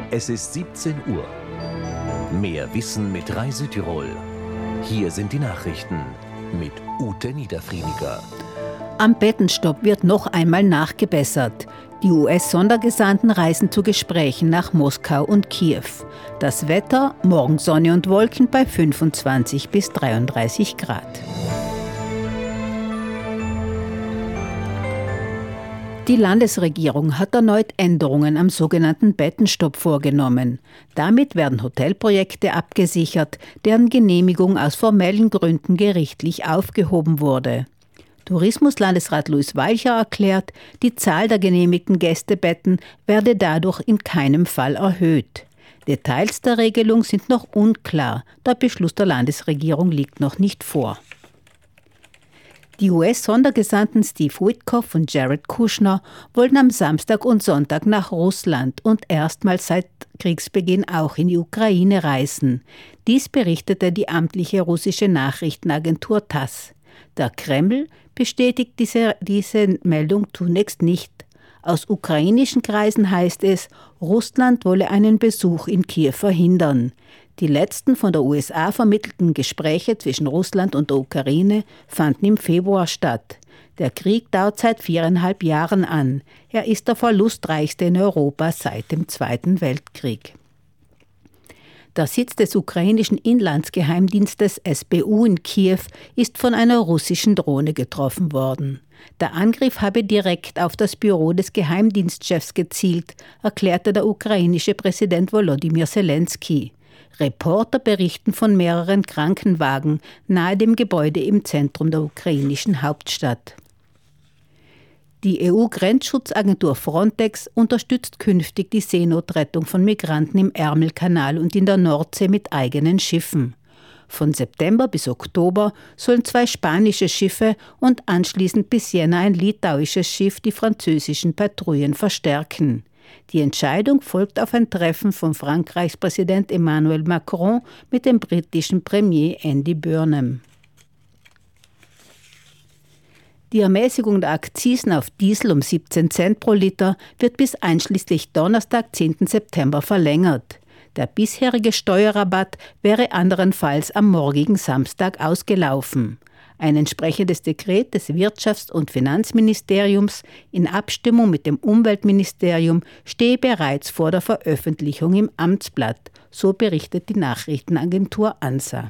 Es ist 17 Uhr. Mehr Wissen mit Reisetirol. Hier sind die Nachrichten mit Ute Niederfriediger. Am Bettenstopp wird noch einmal nachgebessert. Die US-Sondergesandten reisen zu Gesprächen nach Moskau und Kiew. Das Wetter, morgen Sonne und Wolken bei 25 bis 33 Grad. Die Landesregierung hat erneut Änderungen am sogenannten Bettenstopp vorgenommen. Damit werden Hotelprojekte abgesichert, deren Genehmigung aus formellen Gründen gerichtlich aufgehoben wurde. Tourismuslandesrat Luis Walcher erklärt, die Zahl der genehmigten Gästebetten werde dadurch in keinem Fall erhöht. Details der Regelung sind noch unklar, der Beschluss der Landesregierung liegt noch nicht vor. Die US-Sondergesandten Steve Witkoff und Jared Kushner wollten am Samstag und Sonntag nach Russland und erstmals seit Kriegsbeginn auch in die Ukraine reisen. Dies berichtete die amtliche russische Nachrichtenagentur TASS. Der Kreml bestätigt diese Meldung zunächst nicht. Aus ukrainischen Kreisen heißt es, Russland wolle einen Besuch in Kiew verhindern. Die letzten von der USA vermittelten Gespräche zwischen Russland und der Ukraine fanden im Februar statt. Der Krieg dauert seit 4,5 Jahren an. Er ist der verlustreichste in Europa seit dem Zweiten Weltkrieg. Der Sitz des ukrainischen Inlandsgeheimdienstes SBU in Kiew ist von einer russischen Drohne getroffen worden. Der Angriff habe direkt auf das Büro des Geheimdienstchefs gezielt, erklärte der ukrainische Präsident Volodymyr Zelensky. Reporter berichten von mehreren Krankenwagen nahe dem Gebäude im Zentrum der ukrainischen Hauptstadt. Die EU-Grenzschutzagentur Frontex unterstützt künftig die Seenotrettung von Migranten im Ärmelkanal und in der Nordsee mit eigenen Schiffen. Von September bis Oktober sollen 2 spanische Schiffe und anschließend bis Jänner ein litauisches Schiff die französischen Patrouillen verstärken. Die Entscheidung folgt auf ein Treffen von Frankreichs Präsident Emmanuel Macron mit dem britischen Premier Andy Burnham. Die Ermäßigung der Akzisen auf Diesel um 17 Cent pro Liter wird bis einschließlich Donnerstag, 10. September verlängert. Der bisherige Steuerrabatt wäre anderenfalls am morgigen Samstag ausgelaufen. Ein entsprechendes Dekret des Wirtschafts- und Finanzministeriums in Abstimmung mit dem Umweltministerium stehe bereits vor der Veröffentlichung im Amtsblatt, so berichtet die Nachrichtenagentur ANSA.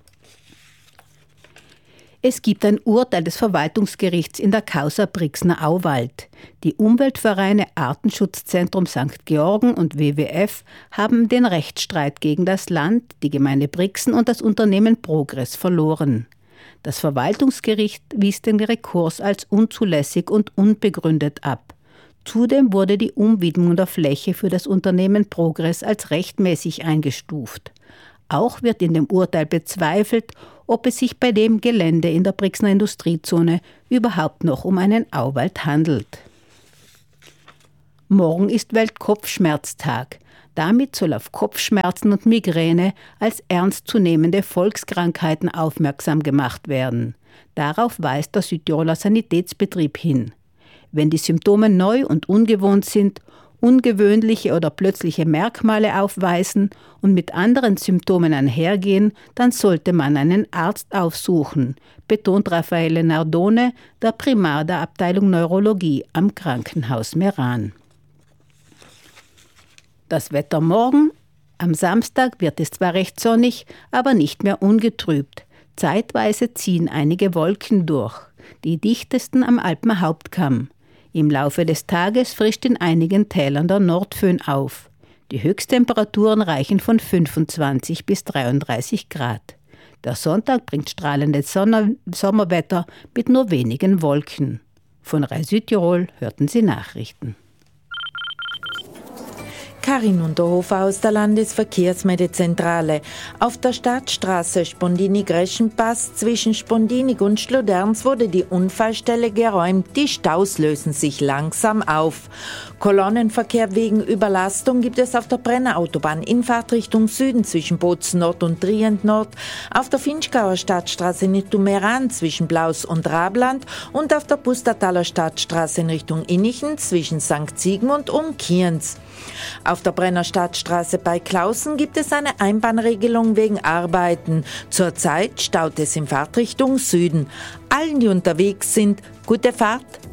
Es gibt ein Urteil des Verwaltungsgerichts in der Causa Brixner Auwald. Die Umweltvereine Artenschutzzentrum St. Georgen und WWF haben den Rechtsstreit gegen das Land, die Gemeinde Brixen und das Unternehmen Progress verloren. Das Verwaltungsgericht wies den Rekurs als unzulässig und unbegründet ab. Zudem wurde die Umwidmung der Fläche für das Unternehmen Progress als rechtmäßig eingestuft. Auch wird in dem Urteil bezweifelt, ob es sich bei dem Gelände in der Brixner Industriezone überhaupt noch um einen Auwald handelt. Morgen ist Weltkopfschmerztag. Damit soll auf Kopfschmerzen und Migräne als ernstzunehmende Volkskrankheiten aufmerksam gemacht werden. Darauf weist der Südtiroler Sanitätsbetrieb hin. Wenn die Symptome neu und ungewohnt sind, ungewöhnliche oder plötzliche Merkmale aufweisen und mit anderen Symptomen einhergehen, dann sollte man einen Arzt aufsuchen, betont Raffaele Nardone, der Primar der Abteilung Neurologie am Krankenhaus Meran. Das Wetter morgen. Am Samstag wird es zwar recht sonnig, aber nicht mehr ungetrübt. Zeitweise ziehen einige Wolken durch, die dichtesten am Alpenhauptkamm. Im Laufe des Tages frischt in einigen Tälern der Nordföhn auf. Die Höchsttemperaturen reichen von 25 bis 33 Grad. Der Sonntag bringt strahlendes Sommerwetter mit nur wenigen Wolken. Von Rai Südtirol hörten Sie Nachrichten. Karin Unterhofer aus der Landesverkehrsmeldezentrale. Auf der Stadtstraße Spondini-Greschenpass zwischen Spondinig und Schloderns wurde die Unfallstelle geräumt. Die Staus lösen sich langsam auf. Kolonnenverkehr wegen Überlastung gibt es auf der Brenner Autobahn in Fahrtrichtung Süden zwischen Bozen Nord und Trient Nord, auf der Finchgauer Stadtstraße in Richtung Meran zwischen Blaus und Rabland und auf der Pustertaler Stadtstraße in Richtung Innichen zwischen St. Sigmund und Kienz. Auf der Brenner Stadtstraße bei Klausen gibt es eine Einbahnregelung wegen Arbeiten. Zurzeit staut es in Fahrtrichtung Süden. Allen, die unterwegs sind, gute Fahrt.